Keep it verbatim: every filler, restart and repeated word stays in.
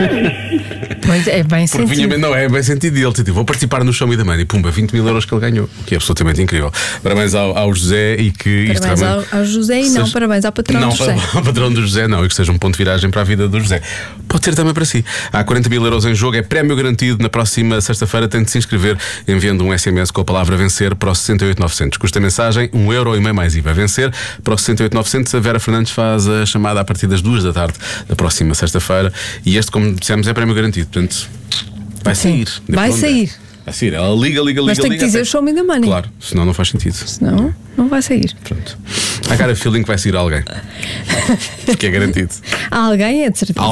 Pois é, bem Porque sentido. vinha, não é bem sentido dele. Tipo, vou participar no Show Me the Money. Pumba, vinte mil euros que ele ganhou. O que é absolutamente incrível. Parabéns ao, ao José e que isto Parabéns realmente ao, ao José e não seja- parabéns ao patrão não, do José. ao patrão do José, não. E que seja um ponto de viragem para a vida do José. Pode ser também para si. Há quarenta mil euros em jogo, é prémio garantido. Na próxima sexta-feira tem de se inscrever enviando um S M S com a palavra vencer para o sessenta e oito novecentos. Custa a mensagem um euro e meio mais I V A. Vencer para o sessenta e oito novecentos. A Vera Fernandes faz a chamada a partir das duas da tarde da próxima sexta-feira. E este, como dissemos, é prémio garantido. Portanto, vai Sim, sair. vai Depende. sair. Vai sair. Ela liga, liga, liga. Mas tem que liga, dizer até- Show Me the Money. Claro, senão não faz sentido. Senão, não vai sair. Pronto. Há cara feeling que vai sair alguém. Porque é garantido. Alguém é de certeza.